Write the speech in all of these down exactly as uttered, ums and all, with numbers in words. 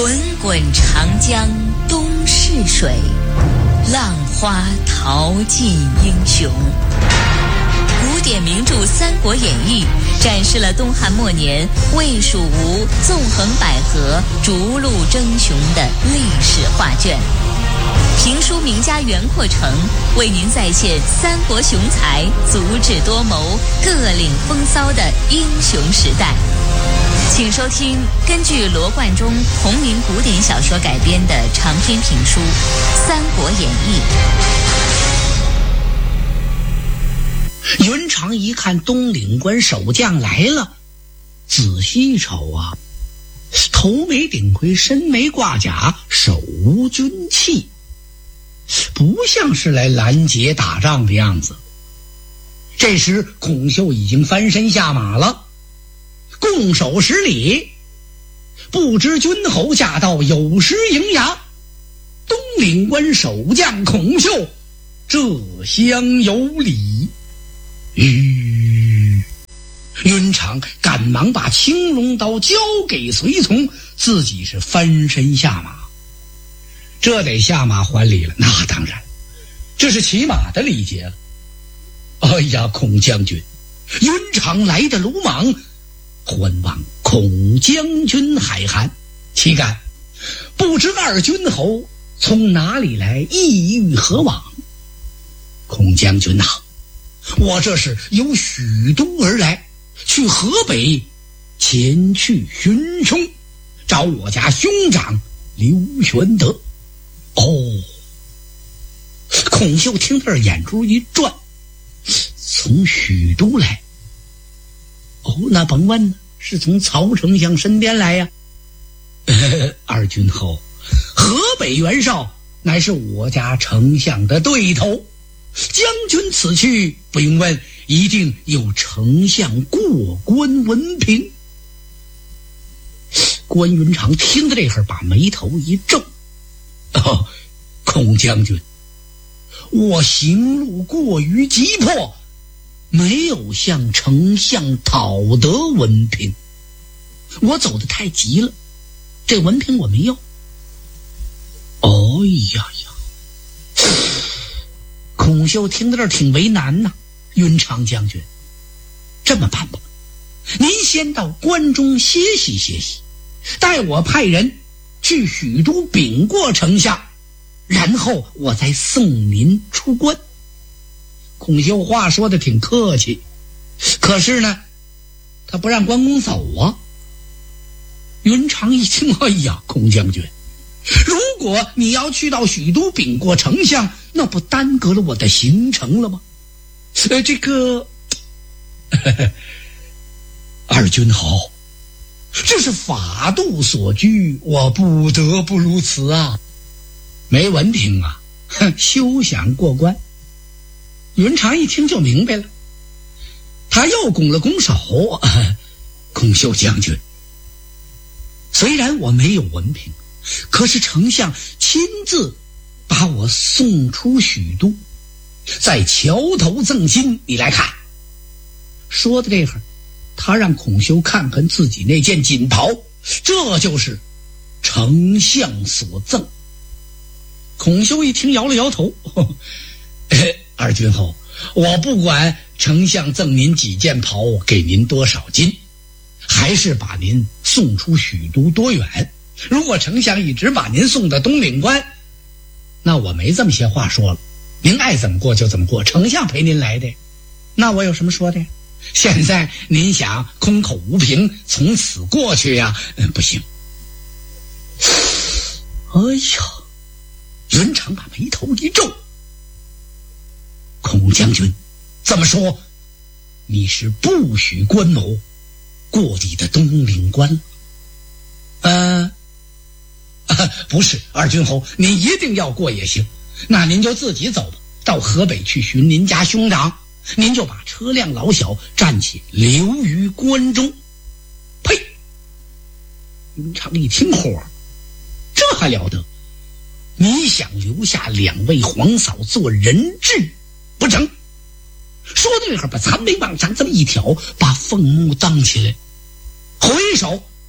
滚滚长江东逝水，浪花淘尽英雄。古典名著《三国演义》展示了东汉末年魏蜀吴纵横捭阖、逐鹿争雄的历史画卷。评书名家袁阔成为您再现三国雄才足智多谋、各领风骚的英雄时代。请收听根据罗贯中同名古典小说改编的长篇评书《三国演义》。 云长一看东岭关守将来了，仔细一瞅啊，头没顶盔，身没挂甲，手无军器，不像是来拦截打仗的样子。这时孔秀已经翻身下马了，拱手施礼，不知君侯驾到，有失迎牙。东岭关守将孔秀这厢有礼。吁，云长赶忙把青龙刀交给随从，自己是翻身下马。这得下马还礼了，那当然，这是骑马的礼节了。哎呀，孔将军，云长来的鲁莽，还望孔将军海涵。岂敢，不知二军侯从哪里来，意欲何往？孔将军呐、啊，我这是由许都而来，去河北前去寻凶，找我家兄长刘玄德。哦，孔秀听到这眼珠一转，从许都来。哦，那甭问了，是从曹丞相身边来呀、呃。二军侯，河北袁绍乃是我家丞相的对头，将军此去不用问，一定有丞相过关文凭。关云长听到这会儿，把眉头一皱。哦，孔将军，我行路过于急迫，没有向丞相讨得文凭，我走得太急了，这文凭我没有。哦呀呀，孔秀听到这儿挺为难呐、啊。云长将军，这么办吧，您先到关中歇息歇息，待我派人去许都禀过丞相，然后我再送您出关。孔秀话说的挺客气，可是呢，他不让关公走啊。云长一听，哎呀，孔将军，如果你要去到许都禀过丞相，那不耽搁了我的行程了吗？呃，这个呵呵二军侯，这是法度所拘，我不得不如此啊。没文凭啊，哼，休想过关。云长一听就明白了，他又拱了拱手，呃、孔秀将军，虽然我没有文凭，可是丞相亲自把我送出许都，在桥头赠金，你来看。说的这会儿，他让孔秀看看自己那件锦袍，这就是丞相所赠。孔秀一听摇了摇头，二军侯，我不管丞相赠您几件袍，给您多少金，还是把您送出许都多远。如果丞相一直把您送到东岭关，那我没这么些话说了，您爱怎么过就怎么过，丞相陪您来的，那我有什么说的？现在您想空口无凭从此过去呀、啊嗯、不行。哎呀，云长把眉头一皱，孔将军，这么说你是不许关某过你的东岭关？呃、啊、不是，二军侯，您一定要过也行，那您就自己走吧，到河北去寻您家兄长，您就把车辆老小暂且留于关中。呸！云长一听火，这还了得，你想留下两位皇嫂做人质不成？说到这会儿，把残眉往上这么一挑，把凤目荡起来，回手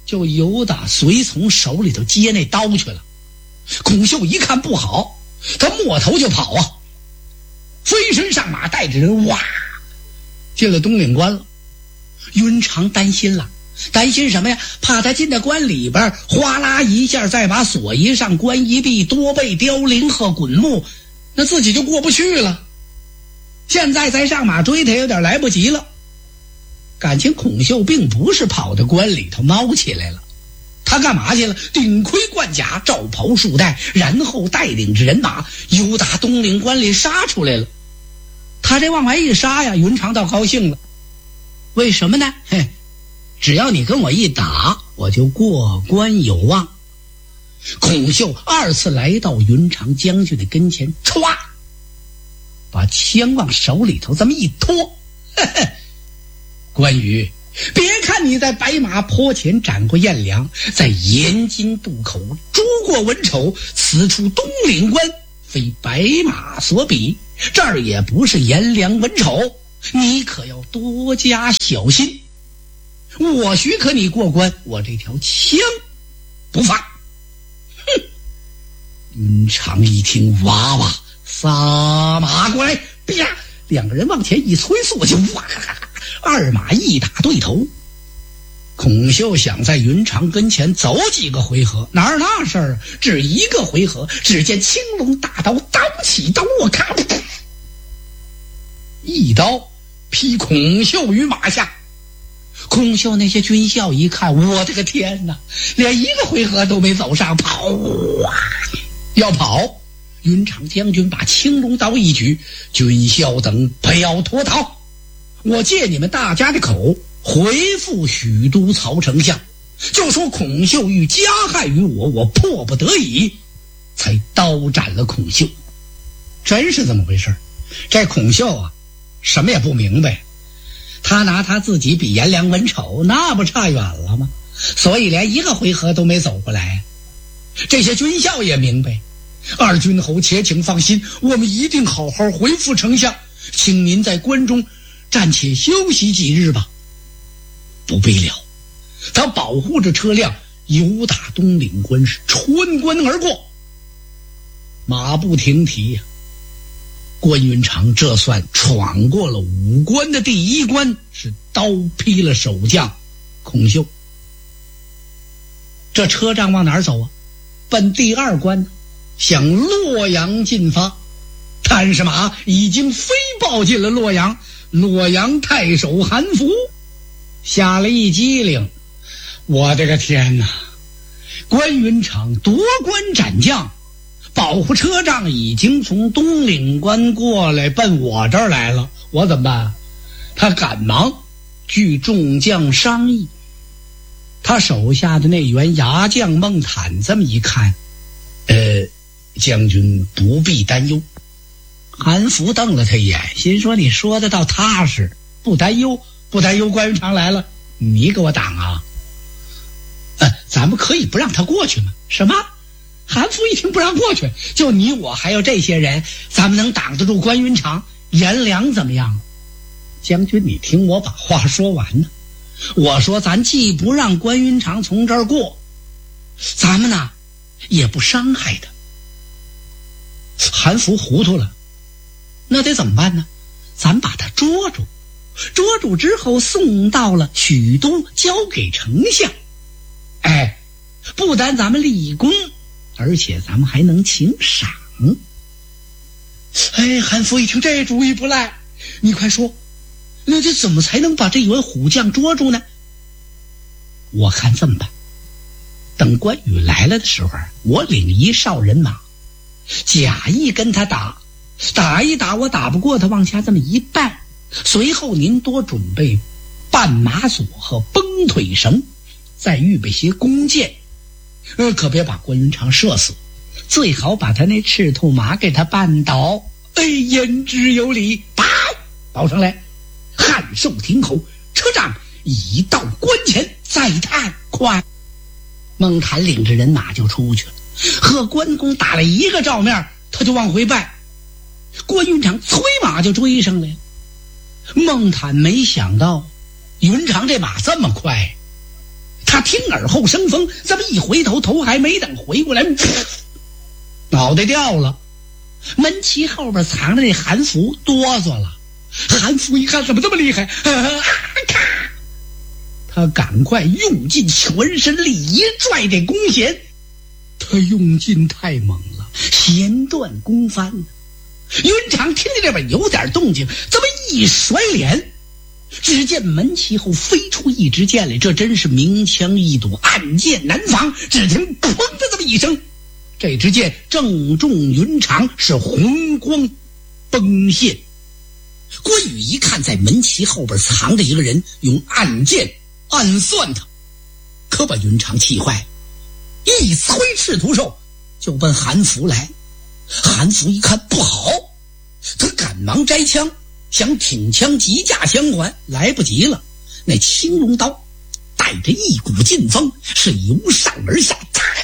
就由打随从手里头接那刀去了。孔秀一看不好，他摸头就跑啊，飞身上马，带着人哇进了东岭关了。云长担心了，担心什么呀？怕他进到关里边，哗啦一下再把锁一上，关一闭，多被凋零和滚木，那自己就过不去了。现在再上马追他有点来不及了。感情孔秀并不是跑到关里头猫起来了，他干嘛去了？顶盔贯甲，罩袍束带，然后带领着人马由打东岭关里杀出来了。他这往外一杀呀，云长倒高兴了。为什么呢？嘿，只要你跟我一打，我就过关有望。孔秀二次来到云长将军的跟前，歘，把枪往手里头这么一拖，呵呵，关羽，别看你在白马坡前斩过颜良，在延津渡口诛过文丑，此处东岭关非白马所比，这儿也不是颜良文丑，你可要多加小心。我许可你过关，我这条枪不放。哼！云长一听，哇哇，撒马过来，啪！两个人往前一催速，就哇，二马一打对头。孔秀想在云长跟前走几个回合，哪儿那事儿？只一个回合，只见青龙大刀，刀起刀落，咔，一刀劈孔秀于马下。孔秀那些军校一看，我的个天哪，连一个回合都没走上，跑啊！要跑，云长将军把青龙刀一举，军校等不要脱逃，我借你们大家的口回复许都曹丞相，就说孔秀欲加害于我，我迫不得已才刀斩了孔秀。真是这么回事。这孔秀啊，什么也不明白，他拿他自己比颜良文丑，那不差远了吗？所以连一个回合都没走过来。这些军校也明白，二军侯且请放心，我们一定好好回复丞相，请您在关中暂且休息几日吧。不必了，他保护着车辆由打东岭关，是穿关而过，马不停蹄呀、啊。关云长这算闯过了五关的第一关，是刀劈了守将孔秀。这车仗往哪儿走啊？奔第二关，向洛阳进发。探视马已经飞报进了洛阳，洛阳太守韩福下了一机灵，我的个天哪！关云长夺关斩将，保护车仗已经从东岭关过来奔我这儿来了，我怎么办？他赶忙据众将商议。他手下的那员牙将孟坦这么一看，呃，将军不必担忧。韩福瞪了他一眼，心说你说的倒踏实，不担忧不担忧关云长来了你给我挡啊？呃，咱们可以不让他过去吗？什么？韩福一听不让过去，就你我还有这些人，咱们能挡得住关云长？颜良怎么样？将军你听我把话说完呢。我说咱既不让关云长从这儿过，咱们呢也不伤害他。韩福糊涂了，那得怎么办呢？咱把他捉住，捉住之后送到了许都，交给丞相。哎，不但咱们立功，而且咱们还能请赏。哎，韩福一听这主意不赖，你快说，那这怎么才能把这员虎将捉住呢？我看这么办，等关羽来了的时候，我领一哨人马，假意跟他打，打一打我打不过他，往下这么一绊，随后您多准备绊马索和绷腿绳，再预备些弓箭，呃，可别把关云长射死，最好把他那赤兔马给他绊倒。哎，言之有理，报报上来，汉寿亭口车仗已到关前，再探快。孟坦领着人马就出去了，和关公打了一个照面，他就往回拜。关云长催马就追上来了。孟坦没想到云长这马这么快， 他听耳后生风，这么一回头，头还没等回过来，脑袋掉了。门旗后边藏着那韩福哆嗦了。韩福一看怎么这么厉害，啊、他赶快用尽全身力一拽这弓弦，他用劲太猛了，弦断弓翻。云长听见这边有点动静，这么一甩脸，只见门旗后飞出一支箭来，这真是明枪易躲，暗箭难防。只听砰的这么一声，这支箭正中云长，是红光崩现。关羽一看在门旗后边藏着一个人，用暗箭暗算他，可把云长气坏，一催赤兔兽就奔韩福来。韩福一看不好，他赶忙摘枪想挺枪急架相还，来不及了。那青龙刀带着一股劲风，是由上而下，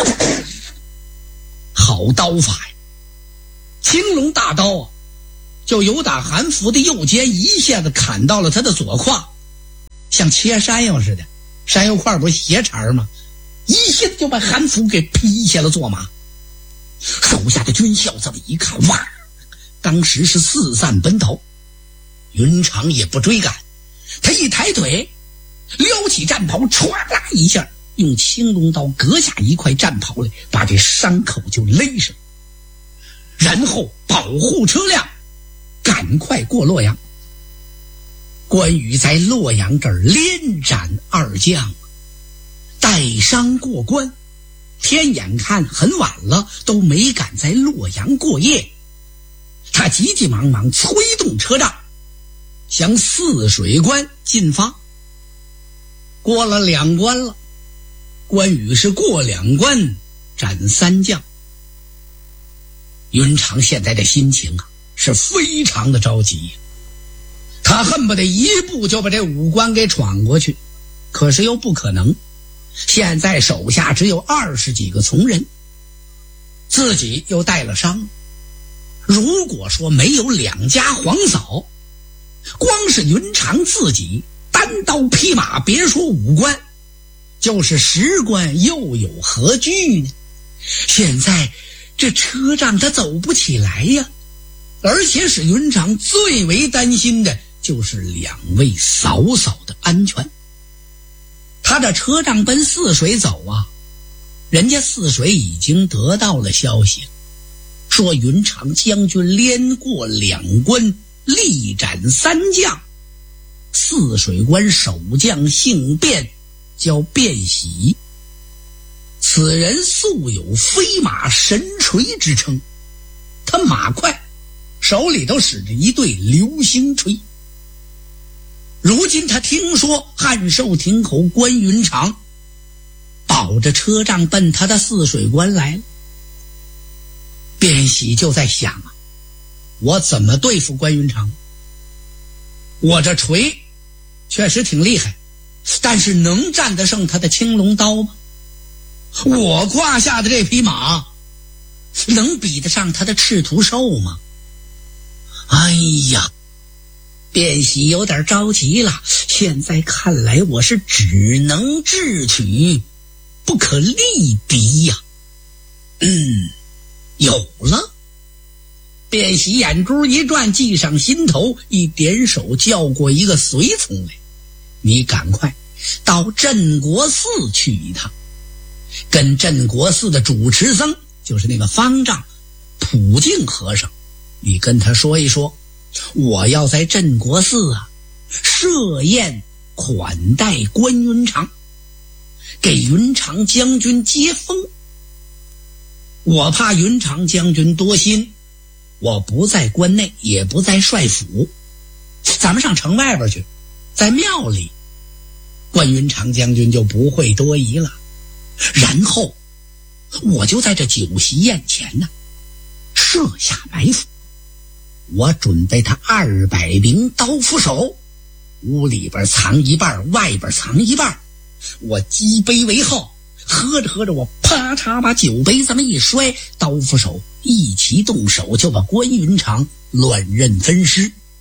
好刀法呀！青龙大刀啊，就由打韩福的右肩一下子砍到了他的左胯，像切山药似的，山药块不是斜茬吗？一下子就把韩福给劈下了坐马。手下的军校这么一看，哇，当时是四散奔逃。云长也不追赶，他一抬腿撩起战袍，唰啦一下用青龙刀割下一块战袍来，把这伤口就勒上，然后保护车辆赶快过洛阳。关羽在洛阳这儿连斩二将，带伤过关，天眼看很晚了，都没敢在洛阳过夜。他急急忙忙催动车仗，向泗水关进发。过了两关了，关羽是过两关斩三将。云长现在的心情啊，是非常的着急，他恨不得一步就把这五关给闯过去，可是又不可能。现在手下只有二十几个从人，自己又带了伤，如果说没有两家皇嫂，光是云长自己单刀匹马，别说五关，就是十关又有何惧呢？现在这车仗他走不起来呀，而且使云长最为担心的就是两位嫂嫂的安全。他的车仗奔泗水走啊，人家泗水已经得到了消息，说云长将军连过两关，力斩三将。泗水关守将姓卞，叫卞喜，此人素有飞马神锤之称，他马快，手里头使着一对流星锤。如今他听说汉寿亭口关云长保着车仗奔他的泗水关来了，卞喜就在想啊，我怎么对付关云长？我这锤确实挺厉害，但是能战得胜他的青龙刀吗？我胯下的这匹马能比得上他的赤兔兽吗？哎呀，卞喜有点着急了，现在看来我是只能智取，不可力敌呀。嗯，有了。卞喜眼珠一转，计上心头，一点手叫过一个随从来，你赶快到镇国寺去一趟，跟镇国寺的主持僧，就是那个方丈普净和尚，你跟他说一说，我要在镇国寺啊设宴款待关云长，给云长将军接风。我怕云长将军多心，我不在关内，也不在帅府，咱们上城外边去，在庙里，关云长将军就不会多疑了。然后我就在这酒席宴前呢设下埋伏，我准备他二百名刀斧手，屋里边藏一半，外边藏一半，我击杯为号，喝着喝着，我啪嚓把酒杯这么一摔，刀斧手一齐动手，就把关云长乱刃分尸，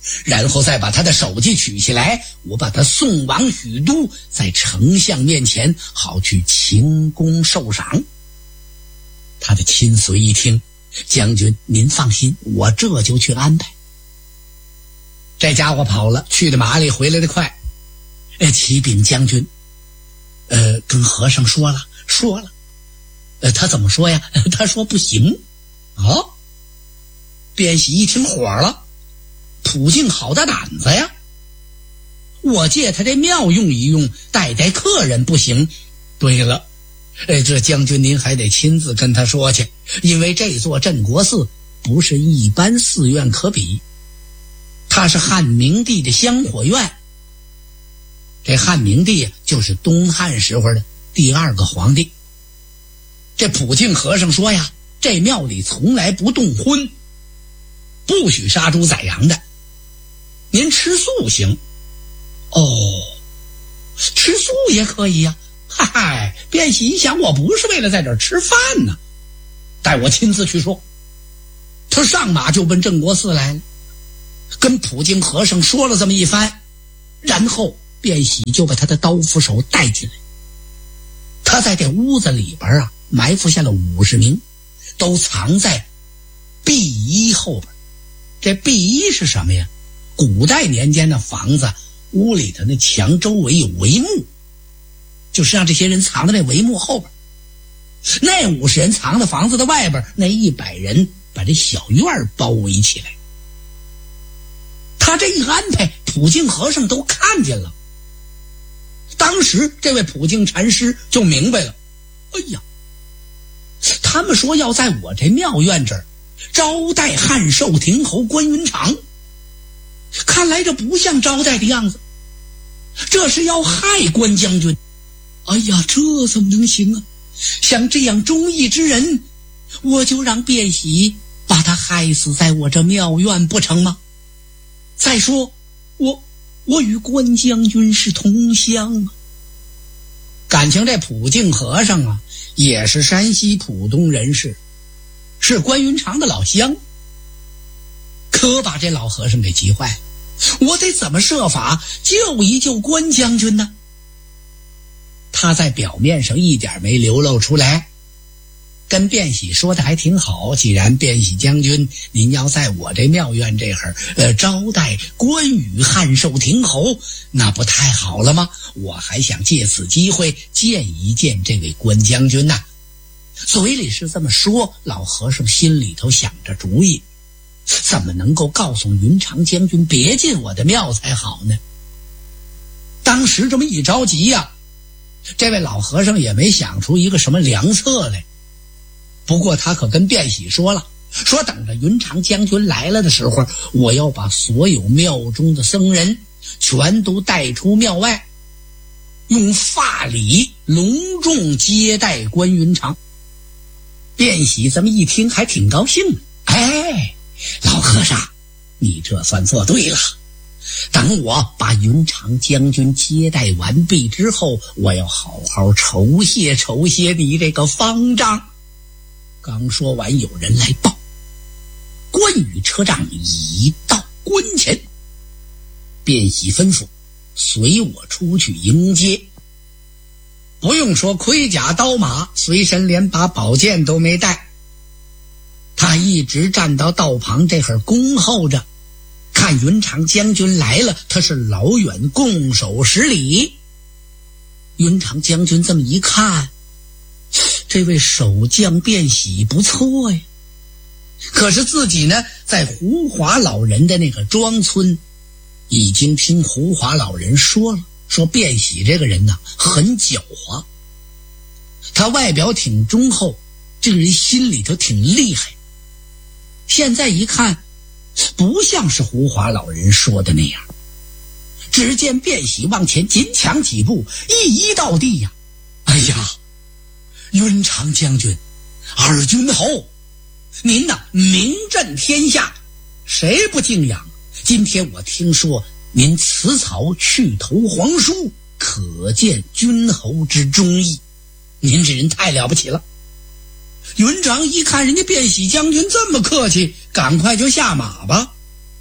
然后再把他的首级取下来，我把他送往许都，在丞相面前好去请功受赏。他的亲随一听，将军您放心，我这就去安排。这家伙跑了，去的麻利，回来的快。呃，启禀将军，呃，跟和尚说了，说了，呃，他怎么说呀？他说不行。哦，卞喜一听火了。普净好大胆子呀！我借他这庙用一用，带带客人不行。对了，哎，这将军您还得亲自跟他说去，因为这座镇国寺不是一般寺院可比，它是汉明帝的香火院。这汉明帝就是东汉时候的第二个皇帝。这普净和尚说呀，这庙里从来不动荤，不许杀猪宰羊的。您吃素行。哦，吃素也可以呀、啊。嗨嗨，卞喜一想，我不是为了在这儿吃饭呢，带我亲自去说。他上马就奔镇国寺来了，跟普净和尚说了这么一番，然后卞喜就把他的刀斧手带进来。他在这屋子里边啊，埋伏下了五十名，都藏在壁衣后边。这壁衣是什么呀？古代年间的房子，屋里头那墙周围有帷幕，就是让这些人藏在那帷幕后边。那五十人藏在房子的外边，那一百人把这小院包围起来。他这一安排，普净和尚都看见了。当时这位普净禅师就明白了，哎呀，他们说要在我这庙院这儿招待汉寿亭侯关云长，看来这不像招待的样子，这是要害关将军。哎呀，这怎么能行啊？像这样忠义之人，我就让卞喜把他害死在我这庙院不成吗？再说我我与关将军是同乡啊。感情这普净和尚啊，也是山西浦东人士，是关云长的老乡，可把这老和尚给急坏了。我得怎么设法救一救关将军呢？他在表面上一点没流露出来，跟卞喜说的还挺好。既然卞喜将军您要在我这庙院这会儿呃招待关羽汉寿亭侯，那不太好了吗？我还想借此机会见一见这位关将军呐、啊。嘴里是这么说，老和尚心里头想着主意，怎么能够告诉云长将军别进我的庙才好呢？当时这么一着急呀、啊，这位老和尚也没想出一个什么良策来。不过他可跟卞喜说了，说等着云长将军来了的时候，我要把所有庙中的僧人全都带出庙外，用法礼隆重接待关云长。卞喜这么一听还挺高兴，哎，老和尚你这算做对了，等我把云长将军接待完毕之后，我要好好酬谢酬谢你这个方丈。刚说完，有人来报，关羽车仗已到关前。卞喜吩咐随我出去迎接。不用说盔甲刀马，随身连把宝剑都没带，他一直站到道旁这会儿恭候着，看云长将军来了，他是老远拱手施礼。云长将军这么一看，这位守将卞喜不错呀，可是自己呢在胡华老人的那个庄村已经听胡华老人说了，说卞喜这个人呢很狡猾，他外表挺忠厚，这个人心里头挺厉害。现在一看不像是胡华老人说的那样。只见卞喜往前紧抢几步，一移到地呀、啊、哎呀，云长将军，二军侯，您呐名震天下，谁不敬仰？今天我听说您辞曹去投皇叔，可见君侯之忠义，您这人太了不起了。云长一看人家卞喜将军这么客气，赶快就下马吧。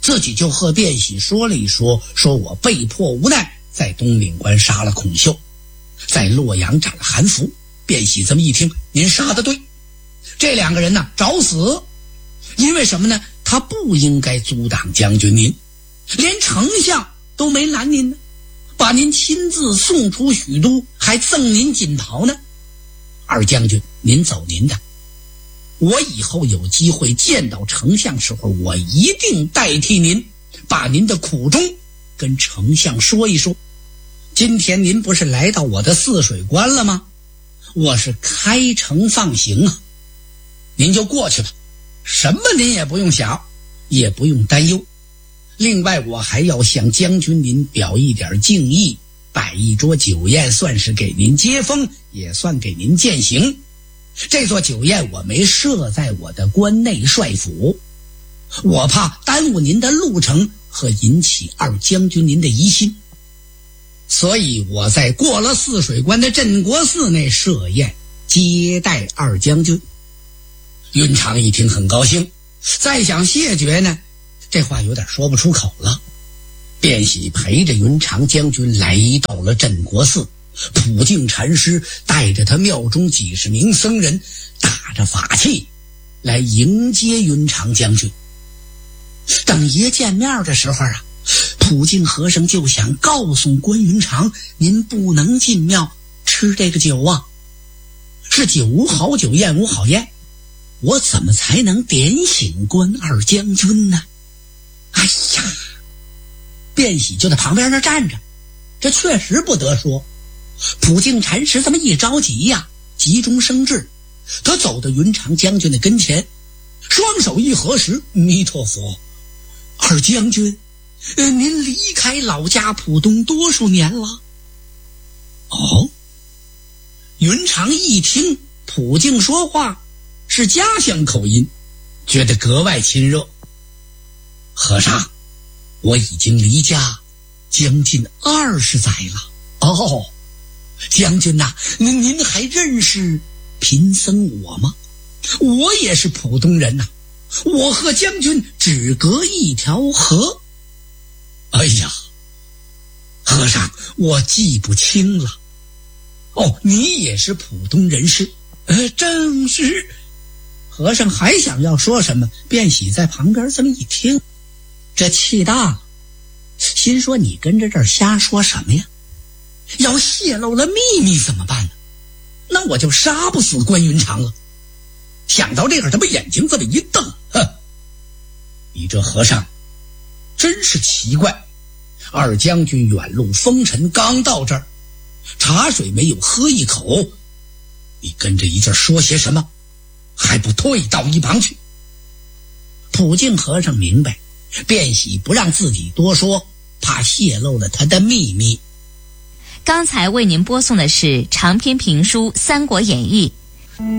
自己就和卞喜说了一说，说我被迫无奈在东岭关杀了孔秀，在洛阳斩了韩福。卞喜这么一听，您杀得对，这两个人呢找死。因为什么呢？他不应该阻挡将军您，连丞相都没拦您呢，把您亲自送出许都，还赠您锦袍呢。二将军，您走您的，我以后有机会见到丞相时候，我一定代替您，把您的苦衷跟丞相说一说。今天您不是来到我的泗水关了吗？我是开城放行啊，您就过去吧，什么您也不用想，也不用担忧。另外我还要向将军您表一点敬意，摆一桌酒宴，算是给您接风，也算给您饯行。这座酒宴我没设在我的关内帅府，我怕耽误您的路程和引起二将军您的疑心，所以我在过了泗水关的镇国寺内设宴接待二将军。云长一听很高兴，再想谢绝呢，这话有点说不出口了。卞喜陪着云长将军来到了镇国寺，普净禅师带着他庙中几十名僧人，打着法器来迎接云长将军。等一见面的时候啊，普净和尚就想告诉关云长，您不能进庙吃这个酒啊，是酒无好酒，宴无好宴，我怎么才能点醒关二将军呢？哎呀，卞喜就在旁边那站着，这确实不得说。普净禅师这么一着急呀，急中生智，他走到云长将军的跟前，双手一合十，弥陀佛，二将军，呃，您离开老家浦东多少年了？哦，云长一听普净说话是家乡口音，觉得格外亲热。和尚，我已经离家将近二十载了。哦，将军呐、啊，您您还认识贫僧我吗？我也是浦东人呐、啊，我和将军只隔一条河。哎呀，和尚，我记不清了。哦，你也是浦东人士？呃，正是。和尚还想要说什么，卞喜在旁边这么一听，这气大了，心说你跟着这儿瞎说什么呀？要泄露了秘密怎么办呢？那我就杀不死关云长了。想到这个，他把眼睛这么一瞪，哼，你这和尚真是奇怪。二将军远路风尘刚到这儿，茶水没有喝一口，你跟着一阵说些什么，还不退到一旁去？普净和尚明白，卞喜不让自己多说，怕泄露了他的秘密。 刚才为您播送的是长篇评书《三国演义》，